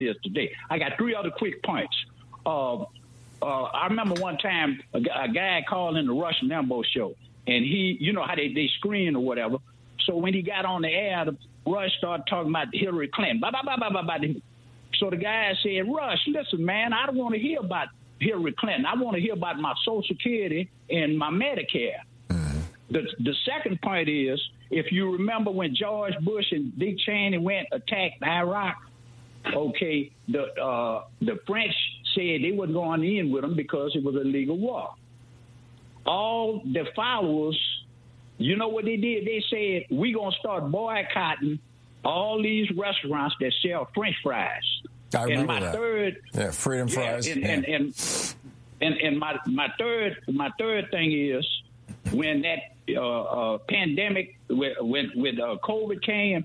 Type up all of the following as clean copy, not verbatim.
is today. I got 3 other quick points. I remember one time a guy called in the Rush Limbaugh show, and he, you know how they screen or whatever. So when he got on the air, the Rush started talking about Hillary Clinton. So the guy said, Rush, listen, man, I don't want to hear about Hillary Clinton. I want to hear about my Social Security and my Medicare. The second point is, if you remember when George Bush and Dick Cheney went attacked Iraq, okay, the French said they wasn't going in with them because it was a legal war. All the followers, you know what they did? They said, we're going to start boycotting all these restaurants that sell French fries. I remember and my that. Third, freedom fries. And my third thing is, when that pandemic with COVID came,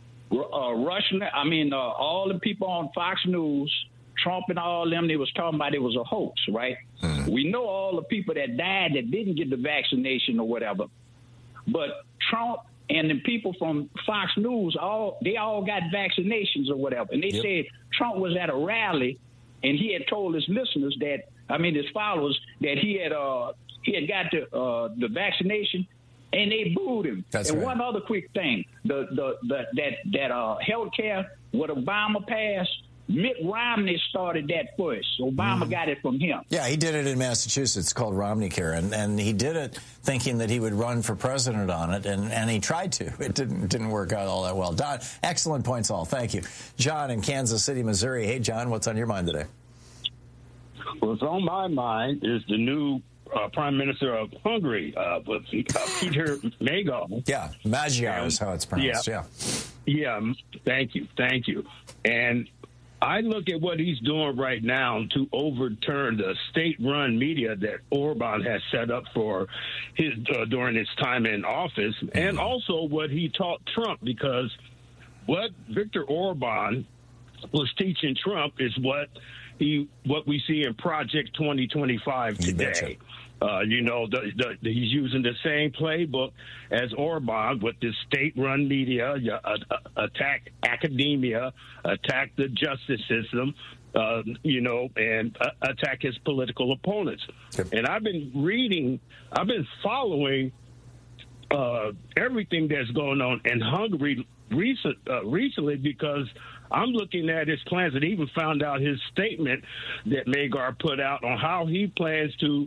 all the people on Fox News, Trump and all them, they was talking about it was a hoax, right? We know all the people that died that didn't get the vaccination or whatever, but Trump and the people from Fox News, they all got vaccinations or whatever, and they said Trump was at a rally and he had told his listeners his followers, that he had got the vaccination, and they booed him. That's and right. One other quick thing, that health care, what Obama passed, Mitt Romney started that first. Obama got it from him. Yeah, he did it in Massachusetts, called Romneycare, and he did it thinking that he would run for president on it, and he tried to. It didn't work out all that well. Don, excellent points all. Thank you. John in Kansas City, Missouri. Hey, John, what's on your mind today? What's on my mind is the new Prime Minister of Hungary, Peter Magyar. Yeah, Magyar is how it's pronounced. Yeah. Thank you. And I look at what he's doing right now to overturn the state-run media that Orban has set up for his during his time in office, and also what he taught Trump, because what Viktor Orban was teaching Trump is what we see in Project 2025 today. He's using the same playbook as Orban with this state-run media, attack academia, attack the justice system, and attack his political opponents. Yep. And I've been following everything that's going on in Hungary recently, because I'm looking at his plans, and even found out his statement that Magyar put out on how he plans to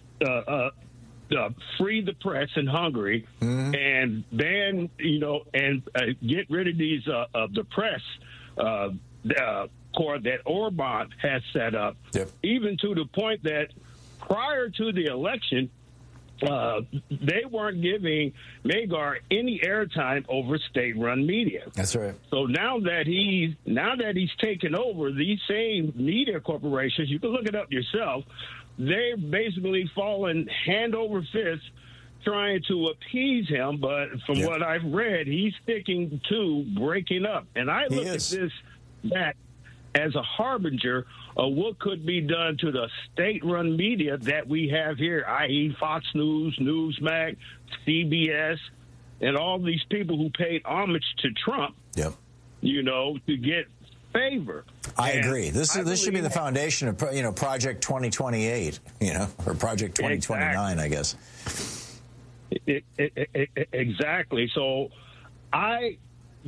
free the press in Hungary and ban, and get rid of these the press corps that Orban has set up. Yep. Even to the point that prior to the election, they weren't giving Magyar any airtime over state-run media. That's right. So now that he's taken over these same media corporations, you can look it up yourself. They're basically falling hand over fist trying to appease him, but from what I've read, he's sticking to breaking up. And I look at that as a harbinger of what could be done to the state-run media that we have here, i.e. Fox News, Newsmax, CBS, and all these people who paid homage to Trump, to get favor. I agree. This should be the foundation of Project 2028, or Project 2029, I guess. Exactly. So I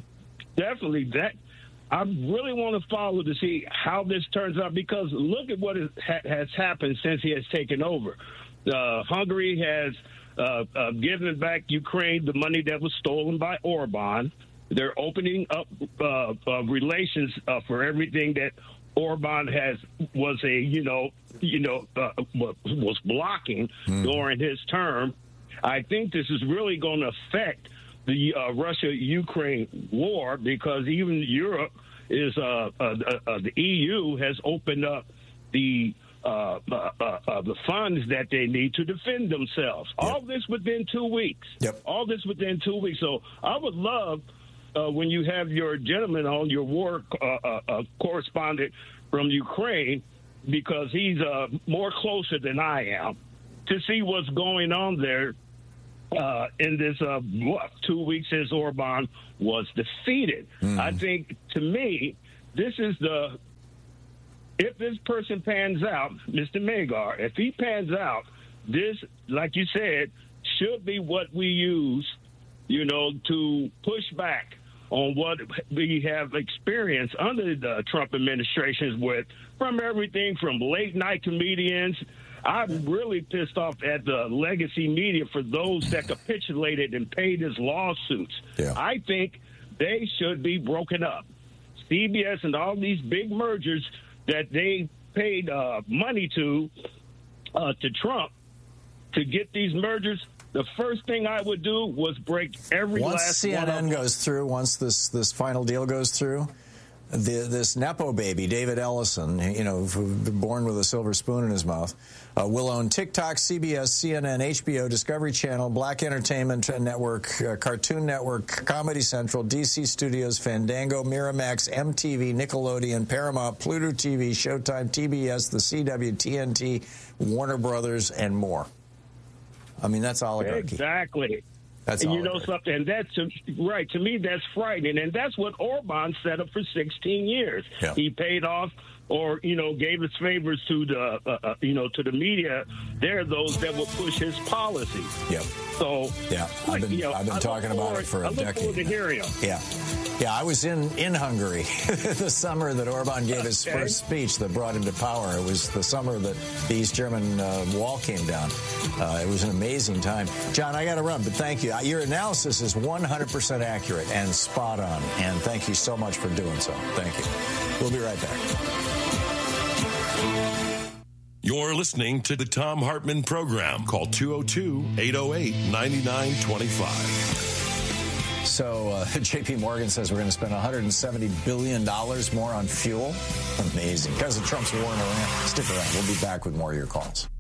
really want to follow to see how this turns out, because look at what has happened since he has taken over. Hungary has given back Ukraine the money that was stolen by Orban. They're opening up relations for everything that Orban was blocking during his term. I think this is really going to affect the Russia-Ukraine war, because even Europe the EU has opened up the funds that they need to defend themselves. Yep. All this within 2 weeks. All this within 2 weeks. So I would love, when you have your gentleman on, your war correspondent from Ukraine, because he's more closer than I am, to see what's going on there in this 2 weeks since Orban was defeated. I think, to me, this is the if this person pans out, Mr. Magar, if he pans out, this, like you said, should be what we use, to push back on what we have experienced under the Trump administrations from everything from late-night comedians. I'm really pissed off at the legacy media for those that capitulated and paid his lawsuits. Yeah. I think they should be broken up. CBS and all these big mergers that they paid money to Trump to get these mergers, the first thing I would do was break every last one of them. Once CNN goes through, once this final deal goes through, this Nepo baby, David Ellison, born with a silver spoon in his mouth, will own TikTok, CBS, CNN, HBO, Discovery Channel, Black Entertainment Network, Cartoon Network, Comedy Central, DC Studios, Fandango, Miramax, MTV, Nickelodeon, Paramount, Pluto TV, Showtime, TBS, The CW, TNT, Warner Brothers, and more. I mean, that's oligarchy. Exactly. That's and oligarchy. you know something, and that's right. To me, that's frightening, and that's what Orban set up for 16 years. Yeah. He paid off, or gave his favors to the to the media. They're those that will push his policy. Yep. So yeah, I've been talking about it for a decade. I look forward to hearing him. Yeah, I was in Hungary the summer that Orban gave his first speech that brought him to power. It was the summer that the East German wall came down. It was an amazing time. John, I got to run, but thank you. Your analysis is 100% accurate and spot on, and thank you so much for doing so. Thank you. We'll be right back. You're listening to the Thom Hartmann Program. Call 202-808-9925. So J.P. Morgan says we're going to spend $170 billion more on fuel. Amazing. Because of Trump's war in Iran. Stick around. We'll be back with more of your calls.